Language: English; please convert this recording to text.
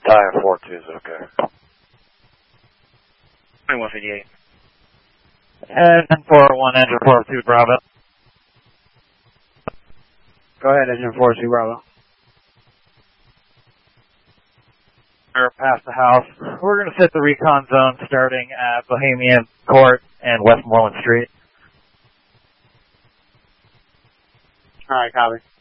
Tire 42 is okay. 2158. Engine 401, engine 42 Bravo. Go ahead, engine 42 Bravo. We're past the house. We're going to set the recon zone starting at Bohemian Court and Westmoreland Street. Alright, copy.